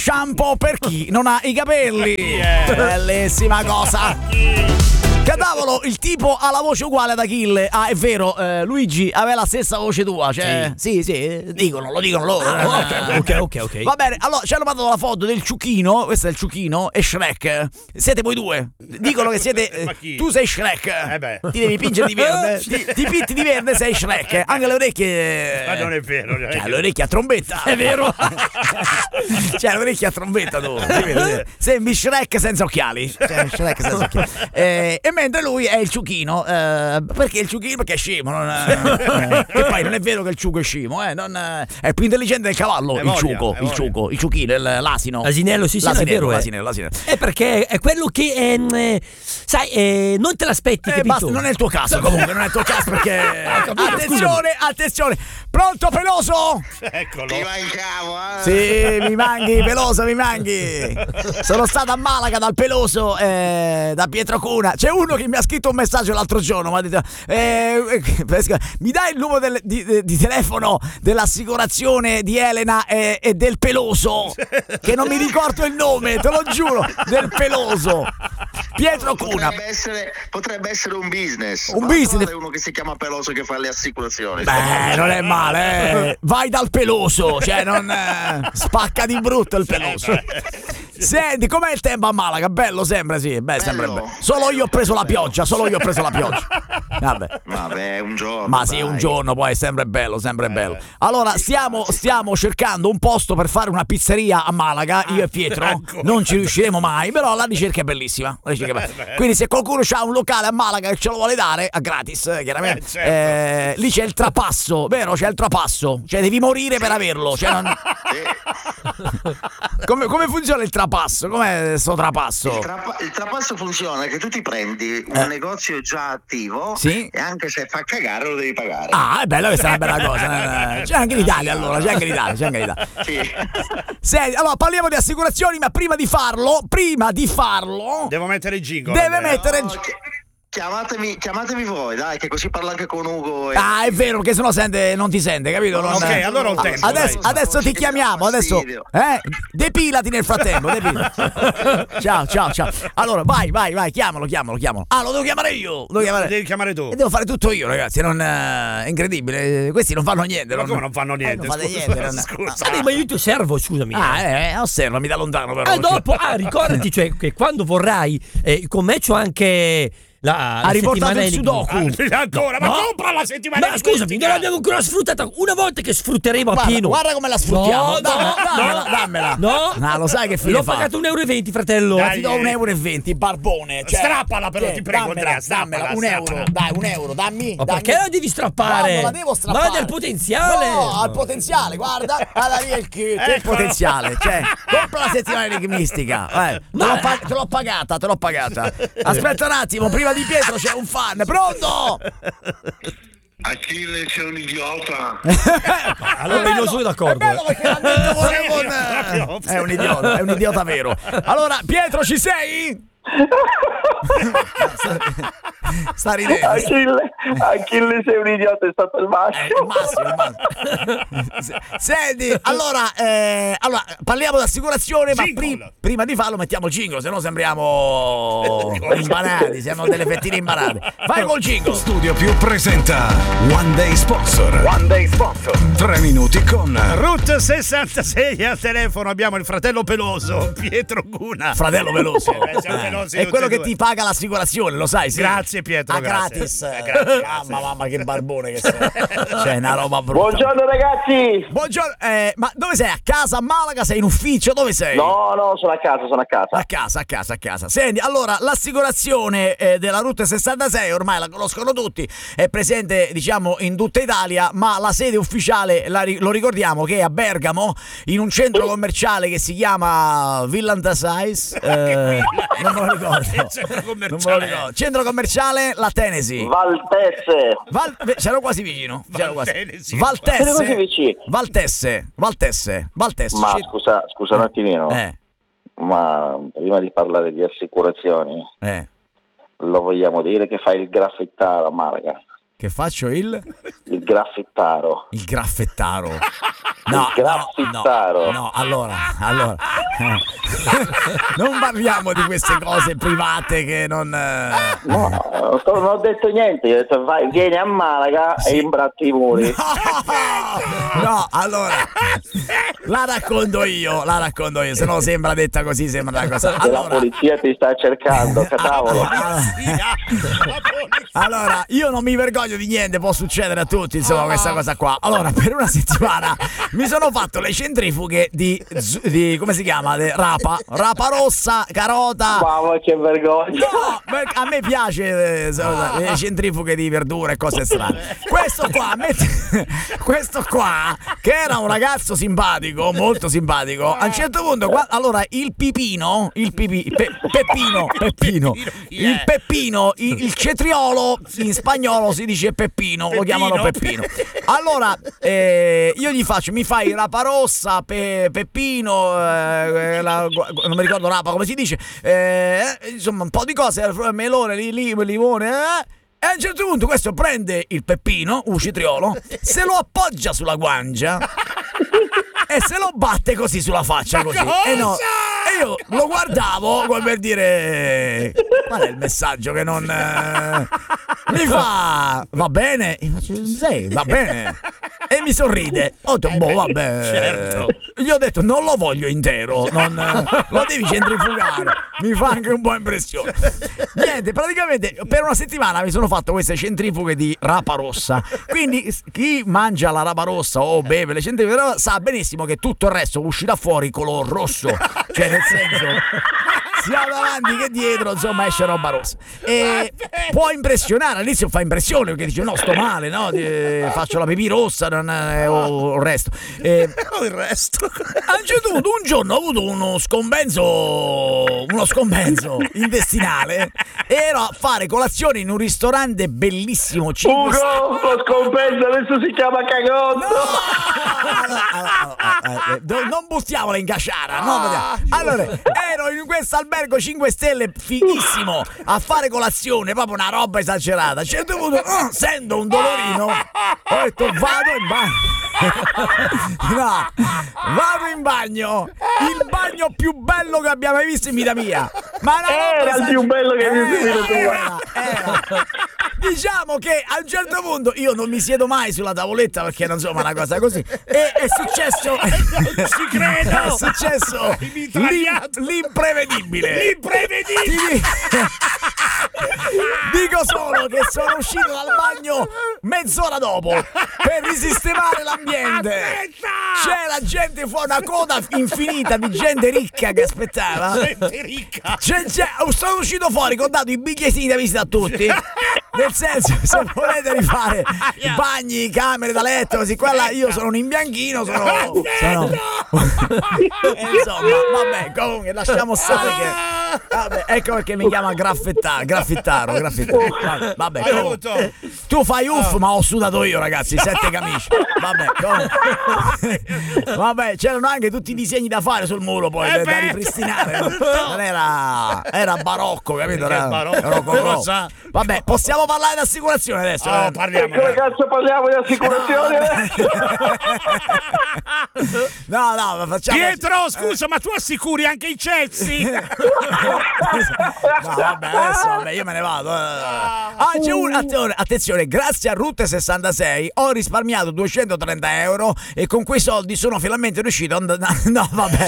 shampoo per chi non ha i capelli. Bellissima cosa. Cadavolo, il tipo ha la voce uguale ad Achille. Ah, è vero, Luigi aveva la stessa voce tua, cioè. Sì, lo dicono loro. Ok. Va bene, allora ci hanno mandato la foto del ciuchino, questo è il ciuchino, e Shrek. Siete voi due. Dicono che siete. Tu sei Shrek. Ti devi pingere di verde. Ti pitti di verde, sei Shrek. Anche le orecchie. Ma non è vero. Cioè, le orecchie a trombetta. È vero. Cioè, le orecchie a trombetta tu. Sembri Shrek senza occhiali. Cioè, Shrek senza occhiali. E mentre lui è il ciuchino, perché il ciuchino? Perché è scemo, che poi non è vero che il ciuco è scemo, è più intelligente del cavallo, il ciuchino, l'asino. L'asinello, sì, è vero. L'asinello. È perché è quello che non te l'aspetti, capito? Basta, non è il tuo caso comunque, non è il tuo caso perché attenzione, pronto Peloso? Eccolo. Ti mancavo, Sì, mi manchi, Peloso, mi manchi. Sono stato a Malaga dal Peloso, da Pietro Cuna. C'è uno che mi ha scritto un messaggio l'altro giorno, mi ha detto mi dai il numero di telefono dell'assicurazione di Elena e del Peloso, che non mi ricordo il nome, te lo giuro, del Peloso. Pietro Cuna. Potrebbe essere un business. Business. Uno che si chiama Peloso che fa le assicurazioni. Beh, non è male, vai dal Peloso, cioè non spacca di brutto il Peloso. Senti, com'è il tempo a Malaga? Bello sempre, sì. Sempre bello. Solo io ho preso la pioggia. Vabbè, un giorno. Ma sì, un giorno poi è sempre bello. Allora, stiamo cercando un posto per fare una pizzeria a Malaga, io e Pietro. Ecco. Non ci riusciremo mai, però la ricerca è bellissima. Quindi se qualcuno ha un locale a Malaga e ce lo vuole dare, a gratis, chiaramente. Certo. Lì c'è il trapasso, vero? C'è il trapasso. Cioè devi morire per averlo. Cioè, come funziona il trapasso? Com'è sto trapasso? Il trapasso funziona che tu ti prendi un negozio già attivo, sì? E anche se fa cagare lo devi pagare. Ah, è bello, questa è una bella cosa. C'è anche in Italia, allora, c'è anche in Italia. Sì. Senti, allora parliamo di assicurazioni, ma prima di farlo devo mettere il jingle. Chiamatevi voi, dai, che così parlo anche con Ugo. Ah, è vero, che sennò non ti sente, capito? Ok, allora ho tempo. Adesso ti chiamiamo, depilati nel frattempo, Ciao. Allora, vai, chiamalo. Ah, lo devo chiamare io. Devi chiamare tu. E devo fare tutto io, ragazzi, è incredibile. Questi non fanno niente. Ma come non fanno niente? Non fate niente. Scusa. Ma io ti osservo, scusami. Osservami da lontano però. Dopo, ricordati, cioè, che quando vorrai, con me c'ho anche ha riportato il Sudoku ancora, ma compra la settimana. Ma scusami, non l'abbiamo ancora sfruttata. Una volta che sfrutteremo a pieno. Guarda come la sfruttiamo. Dammela. No, lo sai che fine l'ho fa? pagato 1,20 €, fratello. Ti do 1,20 €, barbone. Strappala però, ti prego, Andrea. Dammela, €1. Dai, €1, dammi. Ma perché la devi strappare? No, non la devo strappare. Ma del potenziale. No, al potenziale, guarda. Guarda lì il potenziale. Cioè, compra la settimana enigmistica. Te l'ho pagata. Aspetta un attimo, prima di Pietro c'è un fan. Pronto? Achille, sei un idiota. Allora io non sono d'accordo. È bello perché l'ha detto è un idiota vero. Allora, Pietro, ci sei? Sta ridendo. Achille, sei un idiota, è stato il massimo. Senti, allora parliamo di assicurazione, ma prima di farlo mettiamo il jingle, se no sembriamo imbanati, siamo delle fettine imbanate. Vai col jingle. Studio Più presenta One Day Sponsor. 3 minuti con Route 66 al telefono. Abbiamo il fratello Peloso, Pietro Cuna. Fratello Peloso. È quello che due. ti paga l'assicurazione, lo sai? Sì. Grazie Pietro. Gratis. Grazie. Mamma che barbone che sei. C'è una roba brutta. Buongiorno ragazzi. Buongiorno. Ma dove sei? A casa a Malaga? Sei in ufficio? Dove sei? No, sono a casa. A casa. Senti, allora, l'assicurazione della Route 66 ormai la conoscono tutti, è presente, diciamo, in tutta Italia, ma la sede ufficiale, lo ricordiamo, che è a Bergamo, in un centro commerciale che si chiama Villa Antasize. Non me lo ricordo. Centro commerciale La Tenesi. Valtesse. C'ero quasi vicino. Valtesse. Valtesse. Ma scusa un attimino. Ma prima di parlare di assicurazioni, lo vogliamo dire che fai il graffettaro a Malaga? Che faccio il graffettaro. Il graffettaro. No, allora. Non parliamo di queste cose private che non... non ho detto niente, io ho detto vieni a Malaga e imbratti i muri. No, allora la racconto io, se no sembra detta così, sembra una cosa. Allora, la polizia ti sta cercando, cavolo. Allora, io non mi vergogno di niente, può succedere a tutti, insomma, questa cosa qua. Allora, per una settimana mi sono fatto le centrifughe di come si chiama? Rapa rossa, carota. Mamma, che vergogna. No, a me piace le centrifughe di verdure e cose strane. Questo qua, che era un ragazzo simpatico, molto simpatico, a un certo punto, allora il Peppino, il cetriolo in spagnolo si dice Peppino, lo chiamano Peppino. Allora io gli faccio, mi fai rapa rossa, Peppino, non mi ricordo rapa come si dice, insomma un po' di cose, melone, limone, E a un certo punto questo prende il Peppino, un cetriolo, se lo appoggia sulla guancia e se lo batte così sulla faccia, così. E io lo guardavo come per dire: qual è il messaggio che non mi fa? Va bene? Io faccio, sì, va bene. E mi sorride. Ho detto, boh, vabbè. Certo. Gli ho detto, non lo voglio intero, lo devi centrifugare. Mi fa anche un po' impressione. Niente, praticamente per una settimana mi sono fatto queste centrifughe di rapa rossa. Quindi chi mangia la rapa rossa o beve le centrifughe sa benissimo che tutto il resto uscirà fuori color rosso. Cioè, nel senso, sia davanti che dietro, insomma, esce roba rossa. E può impressionare, all'inizio fa impressione perché dice no, sto male, no? Faccio la pipì rossa o il resto. Il resto. A un certo punto, un giorno ho avuto uno scompenso intestinale. Ero a fare colazione in un ristorante bellissimo. Ugo, lo scompenso adesso si chiama cagotto. No! Non buttiamola in casciara, no? Allora, ero in questo albergo 5 stelle fighissimo a fare colazione, proprio una roba esagerata. A un certo punto sento un dolorino, ho detto vado in bagno. No, vado in bagno, il bagno più bello che abbia mai visto in vita mia. Ma era il più bello che hai visto in vita tua. Diciamo che a un certo punto io non mi siedo mai sulla tavoletta perché non insomma una cosa così. E è successo. Non ci credo. È successo l'imprevedibile. Dico solo che sono uscito dal bagno mezz'ora dopo per risistemare l'ambiente. C'era gente fuori, una coda infinita di gente ricca che aspettava. Gente ricca. Sono uscito fuori, ho dato i bigliettini da visita a tutti. Nel senso, se volete rifare bagni, camere da letto, così quella, io sono un imbianchino, sono insomma, vabbè, comunque lasciamo stare che vabbè, ecco perché mi chiama graffittaro. Vabbè, comunque, tu fai ma ho sudato io, ragazzi, 7 camicie. Vabbè, c'erano anche tutti i disegni da fare sul muro poi da ripristinare. Non era barocco, capito? Barocco. Vabbè, possiamo parlare di assicurazione adesso? Parliamo. Come cazzo parliamo di assicurazione? No, facciamo. Pietro, scusa, ma tu assicuri anche i cessi? No, vabbè, adesso io me ne vado. C'è attenzione, grazie a Route 66 ho risparmiato 230 euro e con quei soldi sono finalmente riuscito no, vabbè.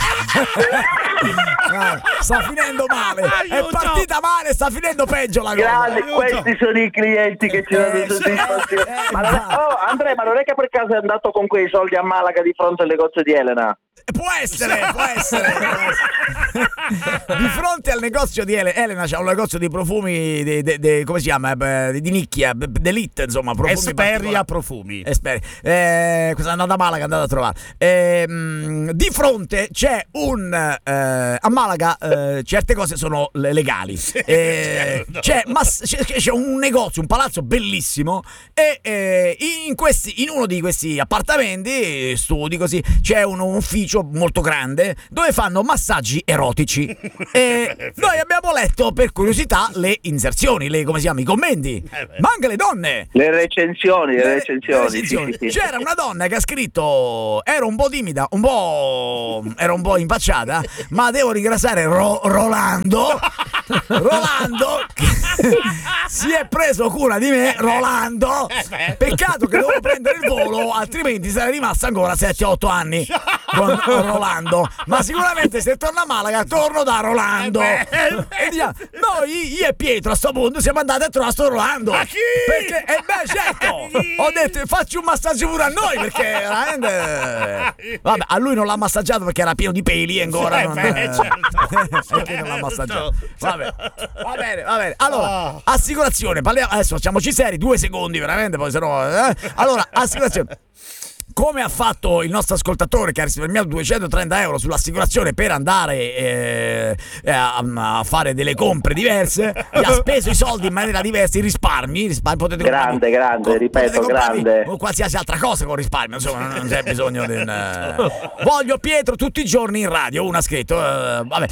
Sta finendo male. Aiuto. È partita male, sta finendo peggio la cosa. Grande, questi sono i clienti che ci danno soddisfazione. Andrea, ma non è che per caso è andato con quei soldi a Malaga di fronte al negozio di Elena? Può essere. Di fronte al negozio di Elena c'è un negozio di profumi come si chiama? Di nicchia, d'elite, insomma, profumi. Esperia profumi. Questa è andata a Malaga, andata a trovare. Di fronte c'è a Malaga certe cose sono legali. C'è un negozio, un palazzo bellissimo e in uno di questi appartamenti, studi così, c'è un figlio ufficio molto grande dove fanno massaggi erotici e noi abbiamo letto per curiosità le inserzioni, come si chiama, i commenti, ma anche le donne, le recensioni. Sì. C'era una donna che ha scritto: ero un po' timida, ero un po' impacciata, ma devo ringraziare Rolando che si è preso cura di me. Rolando, peccato che devo prendere il volo, altrimenti sarei rimasta ancora 7-8 anni con Rolando, ma sicuramente se torno a Malaga torno da Rolando. E diciamo, noi io e Pietro a sto punto siamo andati a trovare sto Rolando, perché certo, ho detto facci un massaggio pure a noi, perché veramente vabbè, a lui non l'ha massaggiato perché era pieno di peli e ancora non l'ha massaggiato. Va bene. Allora, assicurazione, parliamo adesso, facciamoci seri 2 secondi veramente, poi sennò allora, assicurazione. Come ha fatto il nostro ascoltatore che ha risparmiato 230 euro sull'assicurazione per andare a fare delle compre diverse, gli ha speso i soldi in maniera diversa, i risparmi potete grande, ripeto, grande, o qualsiasi altra cosa con risparmio, insomma non c'è bisogno di voglio Pietro tutti i giorni in radio, uno ha scritto vabbè.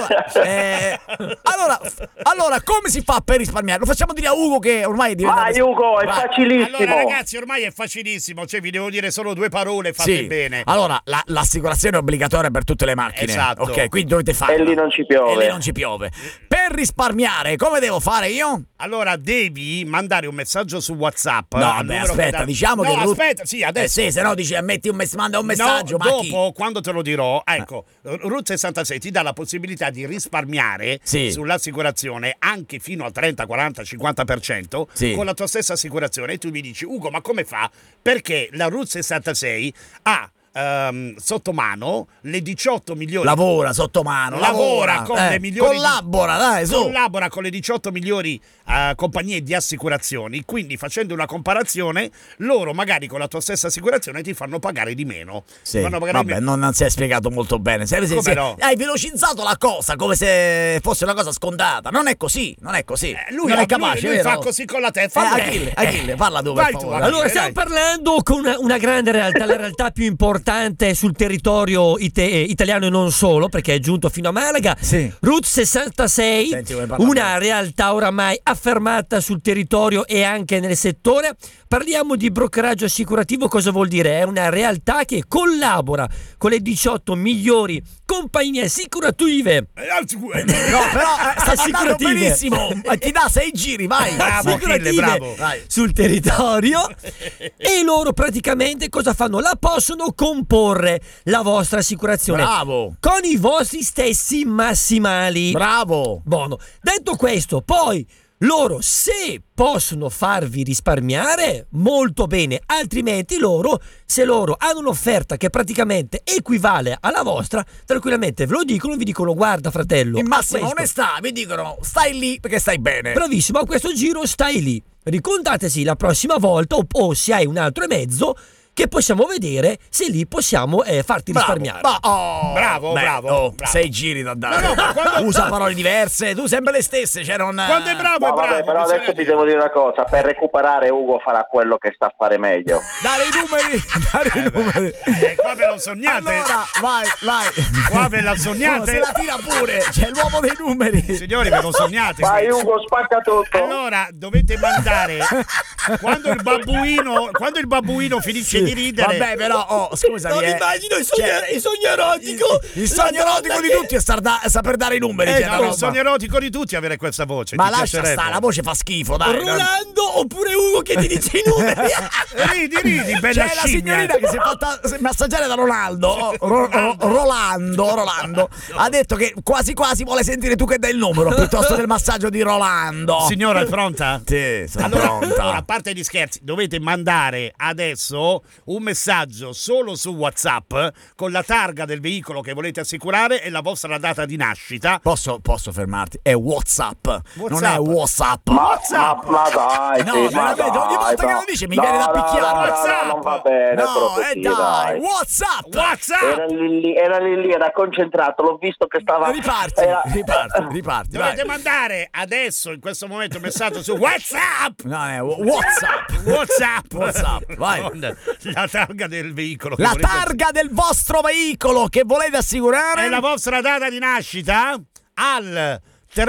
Allora come si fa per risparmiare? Lo facciamo dire a Ugo, che ormai è diventato... Vai Ugo, è facilissimo. Allora ragazzi, ormai è facilissimo, cioè vi devo dire solo 2 parole fatte bene. Allora, l'assicurazione è obbligatoria per tutte le macchine. Esatto. Ok, quindi dovete farla. E lì non ci piove. Per risparmiare, come devo fare io? Allora, devi mandare un messaggio su WhatsApp. No, aspetta, diciamo che... aspetta, sì, adesso. Sì, se no dici, manda un messaggio, ma dopo, quando te lo dirò, ecco, Route 66 ti dà la possibilità di risparmiare sull'assicurazione anche fino al 30, 40, 50% con la tua stessa assicurazione. E tu mi dici, Ugo, ma come fa? Perché la Route 66 ha sotto mano le 18 migliori. Lavora sotto mano, lavora con le migliori. Collabora con le 18 migliori compagnie di assicurazioni. Quindi, facendo una comparazione, loro magari con la tua stessa assicurazione ti fanno pagare di meno. Non si è spiegato molto bene. Hai velocizzato la cosa come se fosse una cosa scontata. Non è così. Non è capace. Lui fa così con la testa. Achille, parla tu, per favore. Allora, stiamo parlando con una grande realtà, la realtà più importante sul territorio italiano e non solo, perché è giunto fino a Malaga. Route 66, una realtà oramai affermata sul territorio e anche nel settore. Parliamo di brokeraggio assicurativo. Cosa vuol dire? È una realtà che collabora con le 18 migliori compagnie assicurative. No, però sta andando benissimo. Ti dà 6 giri, vai. Bravo. Sul territorio. E loro praticamente cosa fanno? La possono comporre la vostra assicurazione. Bravo. Con i vostri stessi massimali. Bravo. Buono. Detto questo, poi loro, se possono farvi risparmiare, molto bene, altrimenti se loro hanno un'offerta che praticamente equivale alla vostra, tranquillamente ve lo dicono, vi dicono: guarda fratello, in massima onestà vi dicono stai lì perché stai bene. Bravissimo, a questo giro stai lì, ricontateci la prossima volta, o se hai un altro mezzo che possiamo vedere se lì possiamo farti risparmiare. Bravo. 6 giri da dare. Usa parole diverse, tu sempre le stesse. Quando è bravo, vabbè, però adesso ti devo dire una cosa: per recuperare Ugo farà quello che sta a fare meglio. Dare i numeri. Qua ve lo sognate. Allora, vai. Qua ve la sognate. Se la tira pure, c'è l'uomo dei numeri. Signori, ve lo sognate. Vai Ugo, spacca tutto. Allora, dovete mandare quando il babbuino finisce di ridere. Vabbè, però, scusami. Non immagino il sogno erotico. Il sogno erotico di tutti è saper dare i numeri. Il sogno erotico di tutti è avere questa voce. Ma lascia stare, la voce fa schifo, dai. Rolando oppure Ugo che ti dice i numeri. Ridi, bella c'è la signorina che si è fatta massaggiare da Rolando. Rolando ha detto che quasi vuole sentire tu che dai il numero piuttosto del massaggio di Rolando. Signora, è pronta? Sì, sono pronta. Allora, a parte gli scherzi, dovete mandare adesso un messaggio solo su WhatsApp con la targa del veicolo che volete assicurare e la vostra data di nascita. Posso fermarti? È WhatsApp. Non è WhatsApp. Ma dai, ogni volta che lo dice mi viene da picchiare. WhatsApp. Non va bene, dai. WhatsApp. Era lì, era concentrato, l'ho visto che stava. Riparti. Dovete mandare adesso, in questo momento, un messaggio su WhatsApp. No, è WhatsApp. WhatsApp. Vai. La targa del veicolo. La targa del vostro veicolo che volete assicurare. E la vostra data di nascita al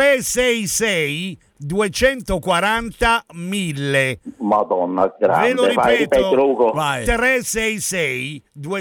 366 240 1000. Madonna, grande. Ve lo ripeto, Ugo. 366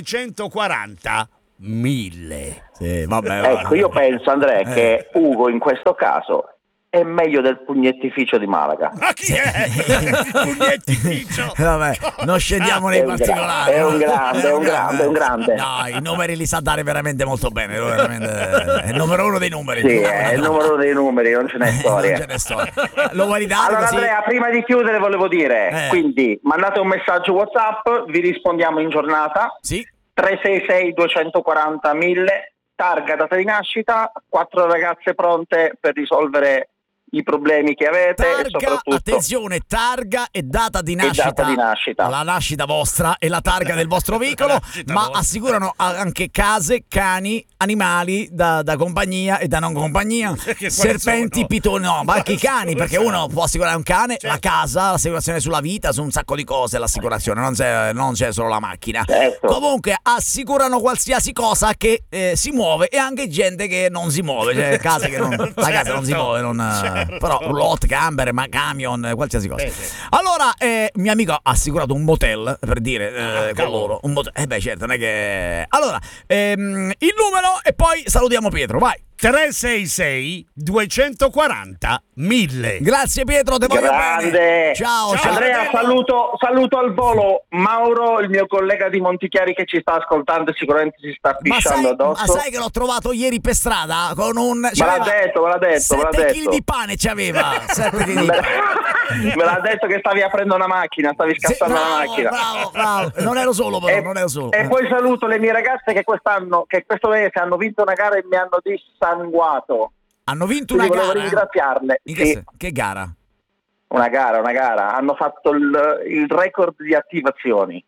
240 1000. Sì, vabbè. Ecco, io penso, Andrea, che Ugo in questo caso è meglio del pugnettificio di Malaga. Ma chi è? Il pugnettificio? Vabbè, non scendiamo nei particolari. È un grande. No, i numeri li sa dare veramente molto bene. È il numero uno dei numeri. Sì, è il numero uno dei numeri, non ce n'è storia. Lo vuoi ridare? Allora, così? Andrea, prima di chiudere volevo dire, quindi mandate un messaggio WhatsApp, vi rispondiamo in giornata. Sì. 366 240 1000, targa, data di nascita, 4 ragazze pronte per risolvere i problemi che avete. Targa, e soprattutto attenzione, targa e data di nascita. La nascita vostra e la targa del vostro veicolo, ma assicurano anche case, cani, animali da compagnia e da non compagnia, serpenti, pitoni, no, ma anche i cani, perché uno può assicurare un cane, la casa, l'assicurazione sulla vita, su un sacco di cose, l'assicurazione, non c'è solo la macchina. Certo. Comunque assicurano qualsiasi cosa che si muove e anche gente che non si muove, cioè case che la casa non si muove, però roulotte, camper, camion, qualsiasi cosa. Allora, mio amico ha assicurato un motel, per dire, con loro. Un motel. Beh, certo, non è che... Allora, il numero e poi salutiamo Pietro, vai. 366 240 1000. Grazie Pietro, te voglio bene. Ciao. Andrea, saluto al volo Mauro, il mio collega di Montichiari che ci sta ascoltando e sicuramente si sta pisciando addosso. Ma sai che l'ho trovato ieri per strada con un... Me l'ha detto. 7 kg di pane c'aveva. 7 kg di pane. Me l'ha detto che stavi aprendo una macchina, stavi scassando una macchina. Bravo. Non ero solo però, non ero solo. E poi saluto le mie ragazze che questo mese hanno vinto una gara e mi hanno dissanguato. Hanno vinto una gara? Volevo ringraziarle. Che gara? Una gara. Hanno fatto il record di attivazioni.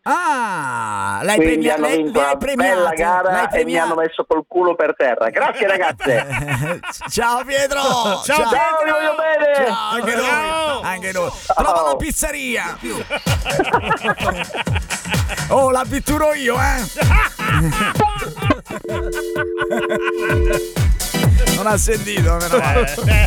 Quindi hanno vinto una bella gara e mi hanno messo col culo per terra. Grazie ragazze. Ciao Pietro. Ciao, vi voglio bene. Ciao, anche noi. Trova la pizzeria. Oh, la pitturo io, Non ha sentito, meno male.